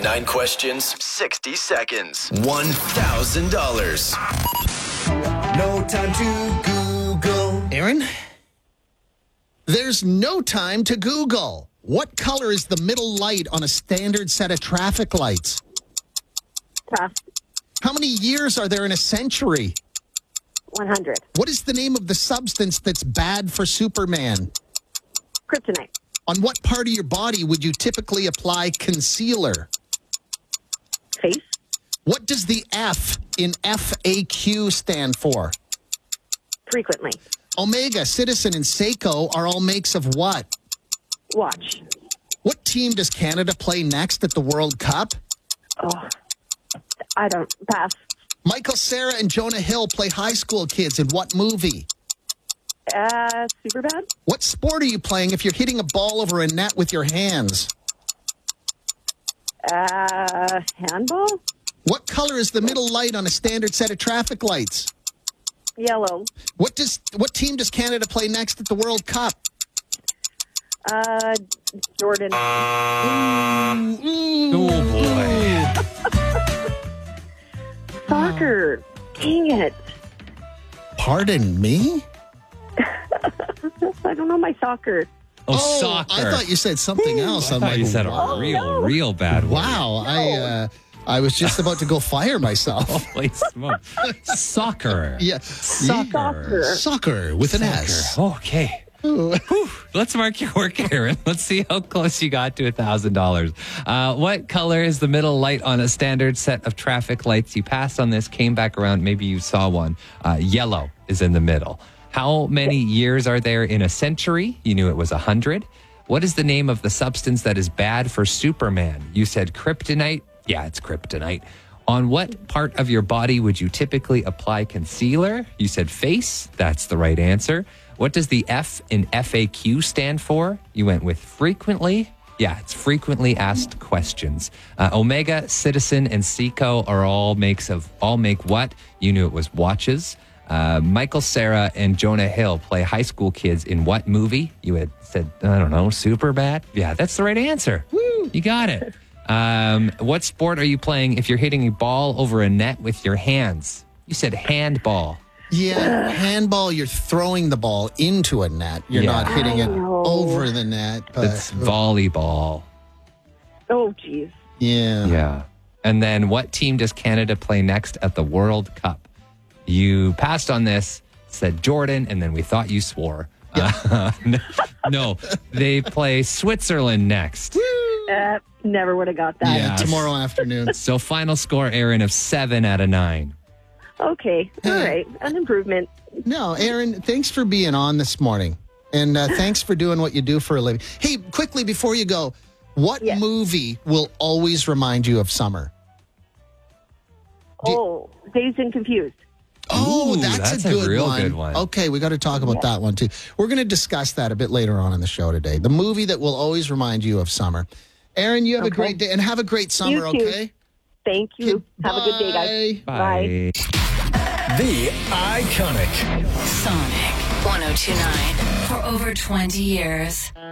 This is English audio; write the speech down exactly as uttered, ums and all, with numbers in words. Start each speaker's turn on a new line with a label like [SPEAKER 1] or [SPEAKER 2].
[SPEAKER 1] Nine questions, sixty seconds, one thousand dollars.
[SPEAKER 2] No time to Google.
[SPEAKER 3] Aaron, there's no time to Google. What color is the middle light on a standard set of traffic lights?
[SPEAKER 4] Pass.
[SPEAKER 3] How many years are there in a century?
[SPEAKER 4] one hundred.
[SPEAKER 3] What is the name of the substance that's bad for Superman?
[SPEAKER 4] Kryptonite.
[SPEAKER 3] On what part of your body would you typically apply concealer?
[SPEAKER 4] Face.
[SPEAKER 3] What does the F in F A Q stand for?
[SPEAKER 4] Frequently.
[SPEAKER 3] Omega, Citizen, and Seiko are all makes of what?
[SPEAKER 4] Watch.
[SPEAKER 3] What team does Canada play next at the World Cup?
[SPEAKER 4] Oh, I don't. Pass.
[SPEAKER 3] Michael Cera and Jonah Hill play high school kids in what movie?
[SPEAKER 4] Uh, Superbad.
[SPEAKER 3] What sport are you playing if you're hitting a ball over a net with your hands?
[SPEAKER 4] Uh, handball.
[SPEAKER 3] What color is the middle light on a standard set of traffic lights?
[SPEAKER 4] Yellow.
[SPEAKER 3] What does what team does Canada play next at the World Cup?
[SPEAKER 4] Uh, Jordan.
[SPEAKER 5] Oh, boy.
[SPEAKER 4] Soccer. Dang it.
[SPEAKER 3] Pardon me?
[SPEAKER 4] I don't know my soccer.
[SPEAKER 5] Oh, soccer.
[SPEAKER 3] I thought you said something else.
[SPEAKER 5] I
[SPEAKER 3] I'm
[SPEAKER 5] thought
[SPEAKER 3] like,
[SPEAKER 5] you said
[SPEAKER 3] wow.
[SPEAKER 5] a real, real bad word.
[SPEAKER 3] Wow, I uh, I was just about to go fire myself.
[SPEAKER 5] Holy smoke. Soccer.
[SPEAKER 3] Yeah,
[SPEAKER 4] Soccer.
[SPEAKER 3] Soccer with an S.
[SPEAKER 5] Okay. Whew. Let's mark your work, Aaron. Let's see how close you got to one thousand dollars. Uh, what color is the middle light on a standard set of traffic lights? You passed on this, came back around, maybe you saw one. Uh, yellow is in the middle. How many years are there in a century? You knew it was one hundred. What is the name of the substance that is bad for Superman? You said kryptonite. Yeah, it's kryptonite. On what part of your body would you typically apply concealer? You said face. That's the right answer. What does the F in F A Q stand for? You went with frequently. Yeah, it's frequently asked questions. Uh, Omega, Citizen, and Seiko are all makes of all make what? You knew it was watches. Uh, Michael Cera and Jonah Hill play high school kids in what movie? You had said, I don't know, Superbad? Yeah, that's the right answer. Woo! You got it. Um, what sport are you playing if you're hitting a ball over a net with your hands? You said handball.
[SPEAKER 3] Yeah, handball, you're throwing the ball into a net. You're
[SPEAKER 5] Yeah.
[SPEAKER 3] not hitting it
[SPEAKER 4] I know.
[SPEAKER 3] over the net. But,
[SPEAKER 5] It's volleyball.
[SPEAKER 4] Oh, jeez.
[SPEAKER 3] yeah.
[SPEAKER 5] Yeah. And then what team does Canada play next at the World Cup? You passed on this, said Jordan, and then we thought you swore. Uh, no, they play Switzerland next.
[SPEAKER 4] Uh, never would have got that.
[SPEAKER 5] Yeah.
[SPEAKER 3] Tomorrow afternoon.
[SPEAKER 5] So final score, Aaron, of seven out of nine.
[SPEAKER 4] Okay. All right. An improvement.
[SPEAKER 3] No, Aaron, thanks for being on this morning. And uh, thanks for doing what you do for a living. Hey, quickly before you go, what
[SPEAKER 4] Yes.
[SPEAKER 3] movie will always remind you of summer? Do-
[SPEAKER 4] Oh, Dazed and Confused.
[SPEAKER 3] Oh,
[SPEAKER 5] Ooh,
[SPEAKER 3] that's,
[SPEAKER 5] that's
[SPEAKER 3] a,
[SPEAKER 5] a
[SPEAKER 3] good,
[SPEAKER 5] real
[SPEAKER 3] one.
[SPEAKER 5] good one.
[SPEAKER 3] Okay, we got to talk about that one too. We're going to discuss that a bit later on in the show today. The movie that will always remind you of summer. Aaron, you have a
[SPEAKER 4] Okay.
[SPEAKER 3] great day and have a great summer,
[SPEAKER 4] You too.
[SPEAKER 3] okay?
[SPEAKER 4] Thank you. Have a good day, guys.
[SPEAKER 5] Bye.
[SPEAKER 1] The Iconic
[SPEAKER 6] Sonic one oh two point nine for over twenty years.